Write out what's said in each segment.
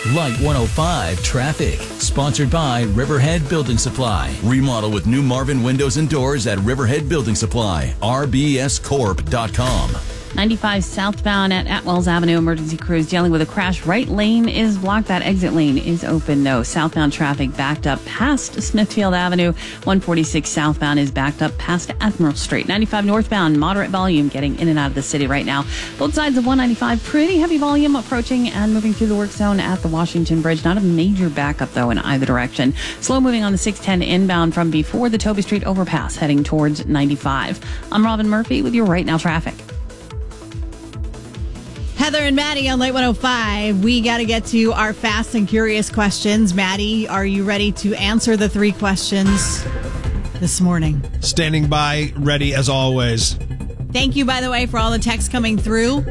Light 105 traffic. Sponsored by Riverhead Building Supply. Remodel with new Marvin windows and doors at Riverhead Building Supply. rbscorp.com. 95 southbound at Atwells Avenue. Emergency crews dealing with a crash. Right lane is blocked. That exit lane is open. No. Southbound traffic backed up past Smithfield Avenue. 146 southbound is backed up past Admiral Street. 95 northbound, moderate volume getting in and out of the city right now. Both sides of 195, pretty heavy volume approaching and moving through the work zone at the Washington Bridge. Not a major backup, though, in either direction. Slow moving on the 610 inbound from before the Toby Street overpass heading towards 95. I'm Robin Murphy with your Right Now traffic. Heather and Maddie on Light 105. We got to get to our fast and curious questions. Maddie, are you ready to answer the 3 questions this morning? Standing by, ready as always. Thank you, by the way, for all the texts coming through.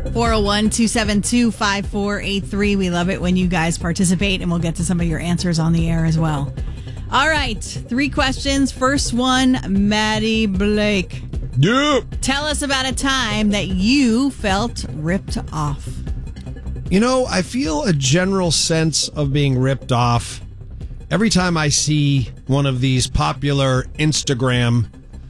401-272-5483. We love it when you guys participate, and we'll get to some of your answers on the air as well. All right, 3 questions. First one, Maddie Blake. Yep. Tell us about a time that you felt ripped off. You know, I feel a general sense of being ripped off every time I see one of these popular Instagram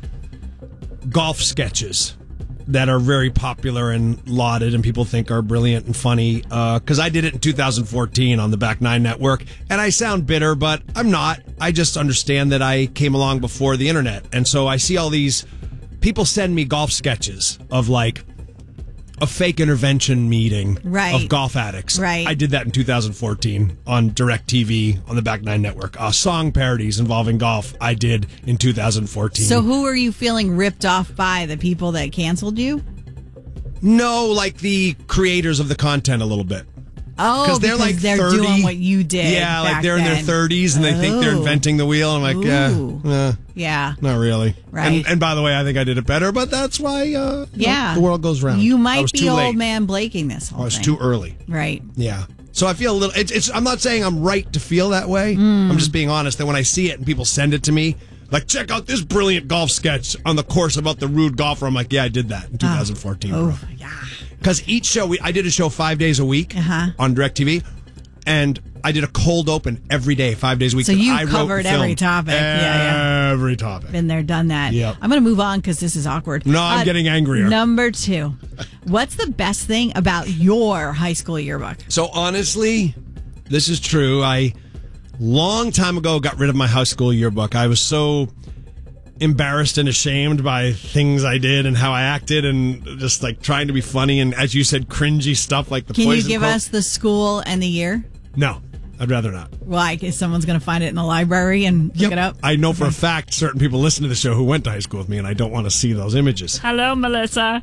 golf sketches that are very popular and lauded and people think are brilliant and funny. Because I did it in 2014 on the Back Nine Network, and I sound bitter, but I'm not. I just understand that I came along before the internet. And so I see all these people send me golf sketches of like a fake intervention meeting of golf addicts. Right. I did that in 2014 on DirecTV on the Back Nine Network. Song parodies involving golf I did in 2014. So who are you feeling ripped off by? The people that canceled you? No, like the creators of the content a little bit. Oh, because they're like 30. Doing what you did. Yeah, like they're then. in their 30s and they think they're inventing the wheel. I'm like, yeah, not really. Right. And by the way, I think I did it better, but that's why the world goes round. You might be old man Blaking this whole thing. I was too early. Right. Yeah. So I feel a little, I'm not saying I'm right to feel that way. I'm just being honest that when I see it and people send it to me, like, check out this brilliant golf sketch on the course about the rude golfer. I'm like, yeah, I did that in 2014. Oh, yeah. Because each show, I did a show 5 days a week on DirecTV, and I did a cold open every day, 5 days a week. So you covered every topic. Every topic. Been there, done that. Yep. I'm going to move on because this is awkward. No, I'm getting angrier. Number 2. What's the best thing about your high school yearbook? So honestly, this is true. I, long time ago, got rid of my high school yearbook. I was so embarrassed and ashamed by things I did and how I acted and just like trying to be funny and, as you said, cringy stuff like the Can poison you give quote. us the school and the year? No, I'd rather not. Why? Because someone's going to find it in the library and look it up? I know for a fact certain people listen to the show who went to high school with me, and I don't want to see those images. Hello, Melissa.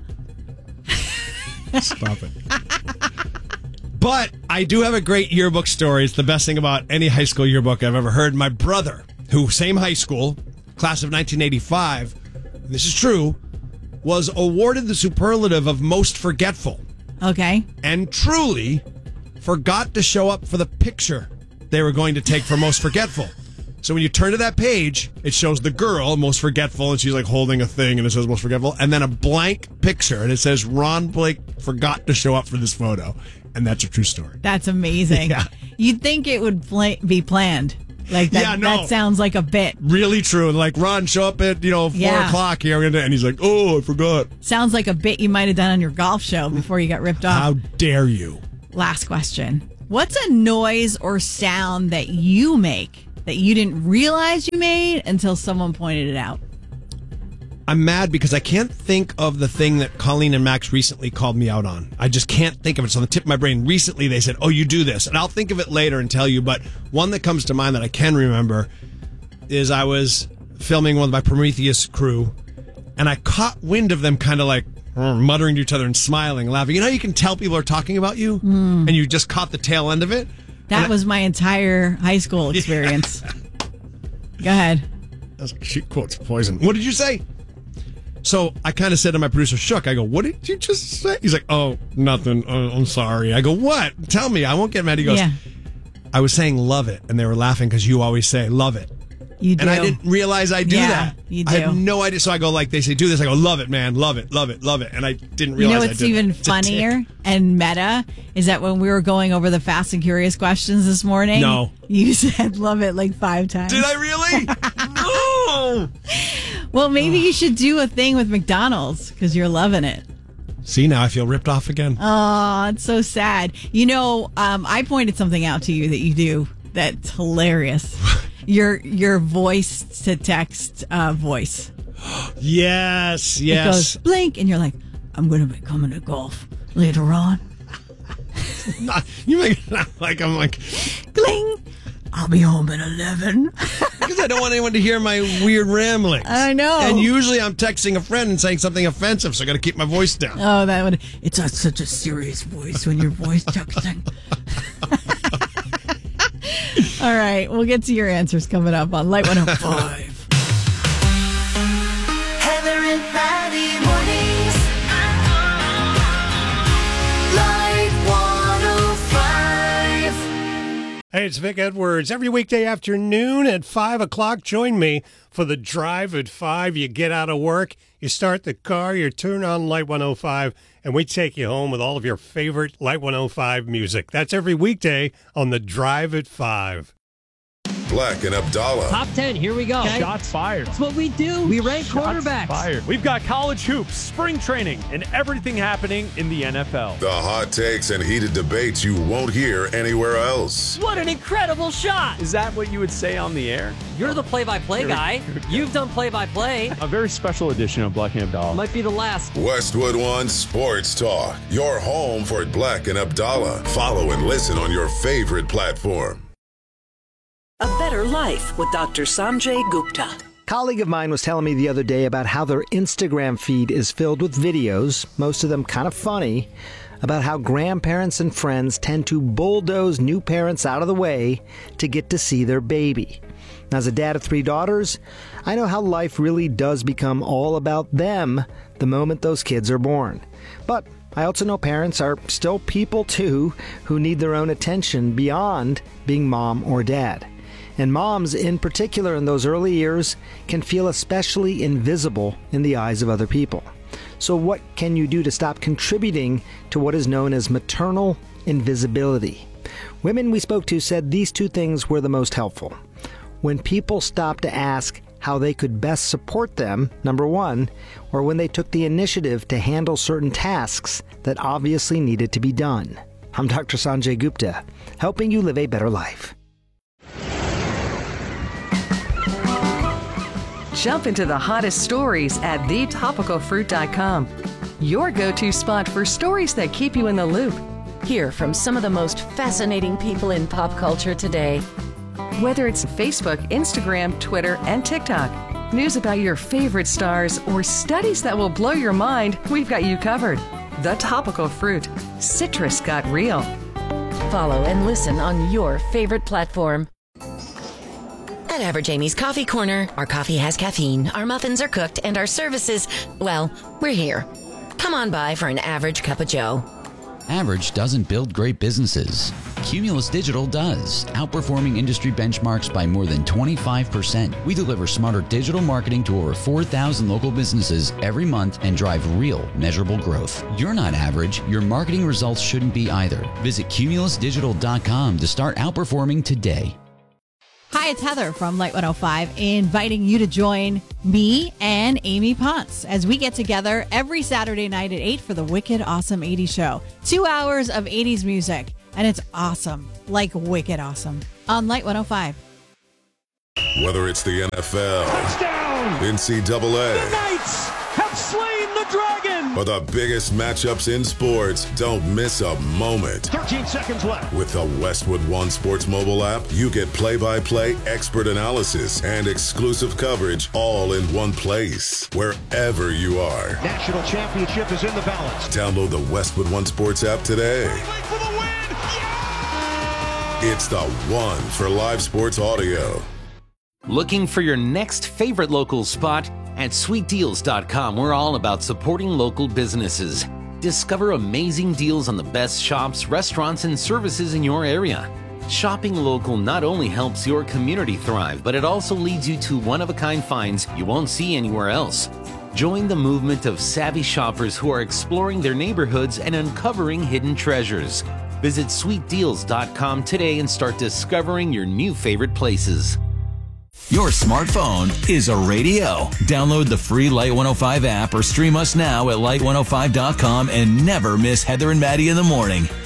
Stop it. But I do have a great yearbook story. It's the best thing about any high school yearbook I've ever heard. My brother, who same high school, class of 1985, this is true, was awarded the superlative of most forgetful. Okay. And truly forgot to show up for the picture they were going to take for most forgetful. So when you turn to that page, it shows the girl, most forgetful, and she's like holding a thing and it says most forgetful, and then a blank picture and it says Ron Blake forgot to show up for this photo. And that's a true story. That's amazing. Yeah. You'd think it would be planned. Like that, Yeah, no. that sounds like a bit. Really true. Like, Ron, show up at, 4 o'clock here. And he's like, oh, I forgot. Sounds like a bit you might have done on your golf show before you got ripped off. How dare you? Last question. What's a noise or sound that you make that you didn't realize you made until someone pointed it out? I'm mad because I can't think of the thing that Colleen and Max recently called me out on. I just can't think of it. It's on the tip of my brain. Recently, they said, oh, you do this. And I'll think of it later and tell you. But one that comes to mind that I can remember is I was filming one of my Prometheus crew, and I caught wind of them kind of like muttering to each other and smiling, laughing. You know how you can tell people are talking about you? And you just caught the tail end of it? That was my entire high school experience. Go ahead. She quotes Poison. What did you say? So I kind of said to my producer, Shook, I go, what did you just say? He's like, oh, nothing. Oh, I'm sorry. I go, what? Tell me. I won't get mad. He goes, I was saying love it. And they were laughing because you always say love it. You do. And I didn't realize I do that. You do. I have no idea. So I go like, they say, do this. I go, love it, man. Love it, love it, love it. And I didn't realize what's even funnier and meta is that when we were going over the Fast and Curious questions this morning, No. you said love it like 5 times. Did I really? No. Well, maybe you should do a thing with McDonald's because you're loving it. See, now I feel ripped off again. Oh, it's so sad. I pointed something out to you that you do that's hilarious. Your voice to text voice. Yes. It goes blink, and you're like, I'm going to be coming to golf later on. You make it sound like I'm like, Gling. I'll be home at 11. because I don't want anyone to hear my weird ramblings. I know. And usually I'm texting a friend and saying something offensive, so I got to keep my voice down. Oh, it's such a serious voice when you're voice texting. All right, we'll get to your answers coming up on Light 105. Heather and Maddie mornings. Light 105. Hey, it's Vic Edwards. Every weekday afternoon at 5 o'clock, join me for the Drive at 5. You get out of work, you start the car, you turn on Light 105, and we take you home with all of your favorite Light 105 music. That's every weekday on the Drive at 5. Black and Abdallah. Top 10, here we go. Okay. Shots fired. That's what we do. We rank quarterbacks. Fired. We've got college hoops, spring training, and everything happening in the NFL. The hot takes and heated debates you won't hear anywhere else. What an incredible shot. Is that what you would say on the air? You're the play-by-play guy. You've done play-by-play. A very special edition of Black and Abdallah. Might be the last. Westwood One Sports Talk. Your home for Black and Abdallah. Follow and listen on your favorite platform. A Better Life with Dr. Sanjay Gupta. A colleague of mine was telling me the other day about how their Instagram feed is filled with videos, most of them kind of funny, about how grandparents and friends tend to bulldoze new parents out of the way to get to see their baby. Now, as a dad of 3 daughters, I know how life really does become all about them the moment those kids are born. But I also know parents are still people too who need their own attention beyond being mom or dad. And moms, in particular in those early years, can feel especially invisible in the eyes of other people. So what can you do to stop contributing to what is known as maternal invisibility? Women we spoke to said these 2 things were the most helpful. When people stopped to ask how they could best support them, number 1, or when they took the initiative to handle certain tasks that obviously needed to be done. I'm Dr. Sanjay Gupta, helping you live a better life. Jump into the hottest stories at thetopicalfruit.com. Your go-to spot for stories that keep you in the loop. Hear from some of the most fascinating people in pop culture today. Whether it's Facebook, Instagram, Twitter, and TikTok, news about your favorite stars, or studies that will blow your mind, we've got you covered. The Topical Fruit. Citrus got real. Follow and listen on your favorite platform. At Average Amy's Coffee Corner, our coffee has caffeine, our muffins are cooked, and our services, well, we're here. Come on by for an average cup of joe. Average doesn't build great businesses. Cumulus Digital does, outperforming industry benchmarks by more than 25%. We deliver smarter digital marketing to over 4,000 local businesses every month and drive real, measurable growth. You're not average. Your marketing results shouldn't be either. Visit cumulusdigital.com to start outperforming today. Hi, it's Heather from Light 105, inviting you to join me and Amy Potts as we get together every Saturday night at 8 for the Wicked Awesome 80s show. 2 hours of 80s music, and it's awesome, like wicked awesome, on Light 105. Whether it's the NFL, Touchdown! NCAA, The Knights have slain the dragon! or the biggest matchups in sports, don't miss a moment. 13 seconds left. With the Westwood One Sports mobile app, you get play-by-play expert analysis and exclusive coverage all in one place, wherever you are. National championship is in the balance. Download the Westwood One Sports app today. For the win! Yeah! It's the one for live sports audio. Looking for your next favorite local spot? At sweetdeals.com, we're all about supporting local businesses. Discover amazing deals on the best shops, restaurants, and services in your area. Shopping local not only helps your community thrive, but it also leads you to one-of-a-kind finds you won't see anywhere else. Join the movement of savvy shoppers who are exploring their neighborhoods and uncovering hidden treasures. Visit sweetdeals.com today and start discovering your new favorite places. Your smartphone is a radio. Download the free Light 105 app or stream us now at light105.com and never miss Heather and Maddie in the morning.